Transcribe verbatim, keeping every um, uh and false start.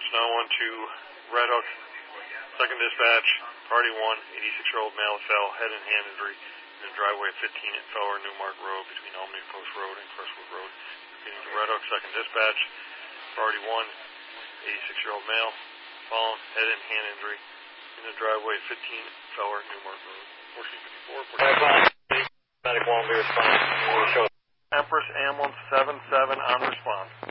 Ambulance nine one two, Red Hook, second dispatch, party one, eighty-six-year-old male fell, head and hand injury in the driveway at fifteen at Feller Newmark Road between Albany Post Road and Crestwood Road. Repeating to Red Hook, second dispatch, party one, eighty-six-year-old male, fallen, head and hand injury in the driveway at fifteen at Feller Newmark Road. fourteen fifty-four, Medic won't be responding. Empress Ambulance seven seven on response.